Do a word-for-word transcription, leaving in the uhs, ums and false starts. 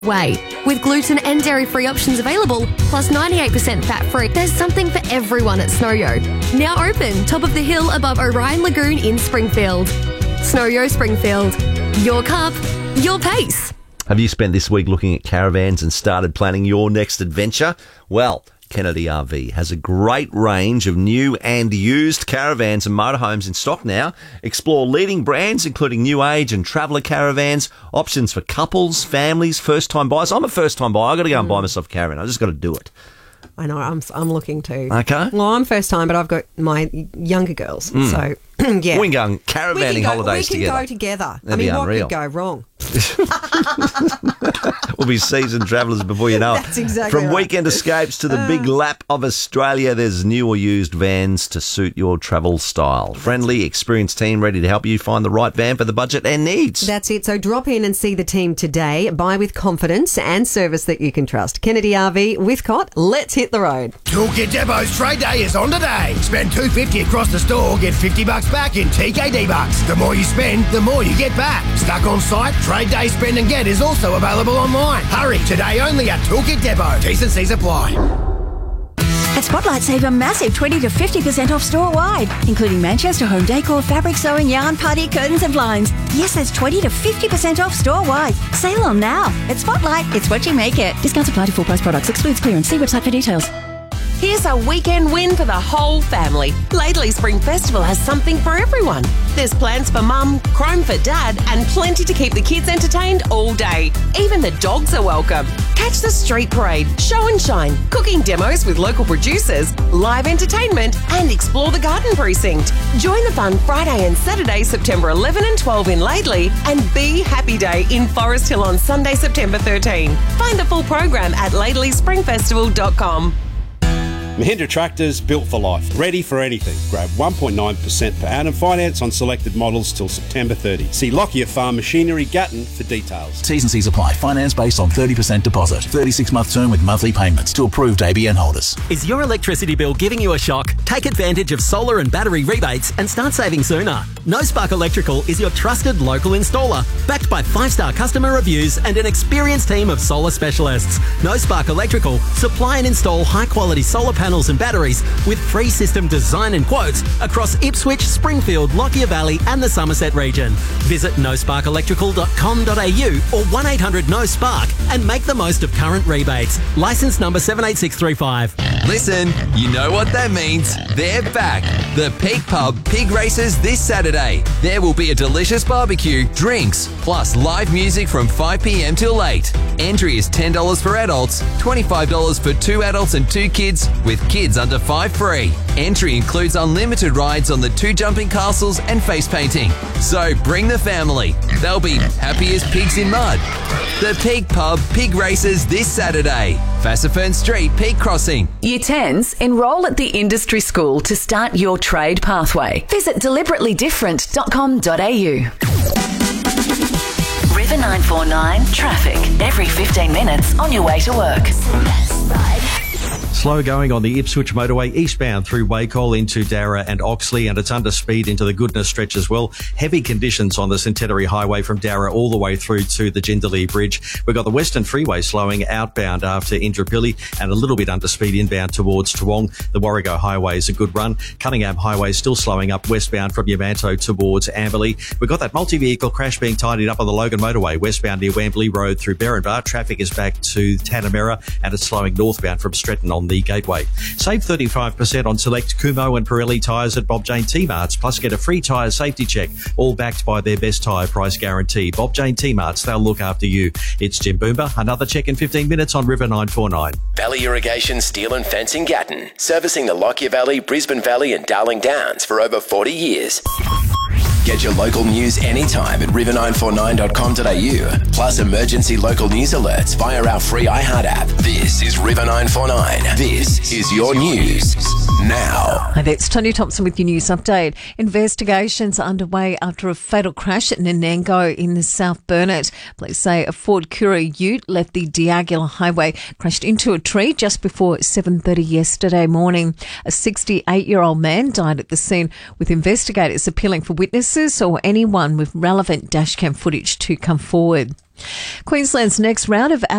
Way. With gluten and dairy-free options available, plus ninety-eight percent fat-free, there's something for everyone at Snowyo. Now open, top of the hill above Orion Lagoon in Springfield. Snowyo Springfield. Your cup, your pace. Have you spent this week looking at caravans and started planning your next adventure? Well, Kennedy R V has a great range of new and used caravans and motorhomes in stock now. Explore leading brands including new age and traveller caravans, options for couples, families, first-time buyers. I'm a first-time buyer. I've got to go and buy myself a caravan. I've just got to do it. I know, I'm I'm looking too. Okay. Well, I'm first time, but I've got my younger girls, mm. so yeah. We can go on caravanning we can go, holidays we can together. go together. That'd I mean, be what unreal. could go wrong? We'll be seasoned travellers before you know it. That's exactly From right. weekend escapes to the Uh. big lap of Australia, there's new or used vans to suit your travel style. Friendly, experienced team ready to help you find the right van for the budget and needs. That's it. So drop in and see the team today. Buy with confidence and service that you can trust. Kennedy R V, Withcott. Let's hit the road. Toolkit Depot's trade day is on today. Spend two hundred fifty dollars across the store, get fifty bucks back in T K D bucks. The more you spend, the more you get back. Stuck on site? Trade day spend and get is also available online. Hurry, today only at Toolkit Depot. T's and C's apply. At Spotlight, save a massive twenty to fifty percent off store-wide, including Manchester home decor, fabric sewing, yarn, party, curtains and blinds. Yes, that's twenty to fifty percent off store-wide. Sale on now. At Spotlight, it's what you make it. Discounts apply to full-price products. Excludes clearance. See website for details. Here's a weekend win for the whole family. Laidley Spring Festival has something for everyone. There's plans for mum, chrome for dad, and plenty to keep the kids entertained all day. Even the dogs are welcome. Catch the street parade, show and shine, cooking demos with local producers, live entertainment, and explore the garden precinct. Join the fun Friday and Saturday, September eleventh and twelfth in Laidley, and Be Happy Day in Forest Hill on Sunday, September thirteenth. Find the full program at laidley spring festival dot com. Mahindra Tractors, built for life, ready for anything. Grab one point nine percent per annum finance on selected models till September thirtieth. See Lockyer Farm Machinery, Gatton for details. T's and C's apply. Finance based on thirty percent deposit. thirty-six month term with monthly payments to approved A B N holders. Is your electricity bill giving you a shock? Take advantage of solar and battery rebates and start saving sooner. No Spark Electrical is your trusted local installer, backed by five-star customer reviews and an experienced team of solar specialists. No Spark Electrical supply and install high-quality solar panels and batteries with free system design and quotes across Ipswich, Springfield, Lockyer Valley and the Somerset region. Visit no spark electrical dot com dot a u or one eight hundred no spark and make the most of current rebates. Licence number seven eight six three five. Listen, you know what that means. They're back. The Peak Pub Pig Races this Saturday. There will be a delicious barbecue, drinks, plus live music from five p m till eight. Entry is ten dollars for adults, twenty-five dollars for two adults and two kids, with kids under five free. Entry includes unlimited rides on the two jumping castles and face painting. So bring the family. They'll be happy as pigs in mud. The Peak Pub Pig Races this Saturday. Fassifern Street, Peak Crossing. Year tens, enrol at the industry school to start your trade pathway. Visit deliberately different dot com dot a u. River nine four nine traffic. Every fifteen minutes on your way to work. Slow going on the Ipswich motorway eastbound through Wacol into Darra and Oxley, and it's under speed into the Goodness stretch as well. Heavy conditions on the Centenary Highway from Darra all the way through to the Jindalee Bridge. We've got the Western Freeway slowing outbound after Indooroopilly and a little bit under speed inbound towards Toowong. The Warrego Highway is a good run. Cunningham Highway still slowing up westbound from Yamanto towards Amberley. We've got that multi-vehicle crash being tidied up on the Logan motorway westbound near Wembley Road through Berrinbar. Traffic is back to Tanamera and it's slowing northbound from Stretton on the Gateway. Save thirty-five percent on select Kumho and Pirelli tyres at Bob Jane T-Marts, plus get a free tyre safety check, all backed by their best tyre price guarantee. Bob Jane T-Marts, they'll look after you. It's Jim Boomba. Another check in fifteen minutes on River nine four nine. Valley Irrigation Steel and Fencing Gatton, servicing the Lockyer Valley, Brisbane Valley and Darling Downs for over forty years. Get your local news anytime at river nine four nine dot com dot a u, plus emergency local news alerts via our free iHeart app. This is River nine four nine. This is your news now. Hi there, it's Tony Thompson with your news update. Investigations are underway after a fatal crash at Nanango in the South Burnett. Police say a Ford Courier ute left the Diagula Highway, crashed into a tree just before seven thirty yesterday morning. A sixty-eight-year-old man died at the scene, with investigators appealing for witnesses witnesses or anyone with relevant dashcam footage to come forward. Queensland's next round of